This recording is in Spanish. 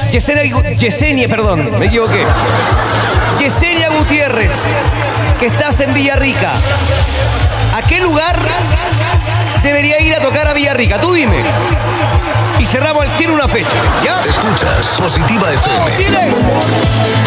Yesenia, perdón, me equivoqué. Yesenia Gutiérrez, que estás en Villarrica. ¿A qué lugar debería ir a tocar a Villarrica? Tú dime. Y cerramos el tiro una fecha, ¿ya? Escuchas Positiva FM. ¡Vamos, Chile!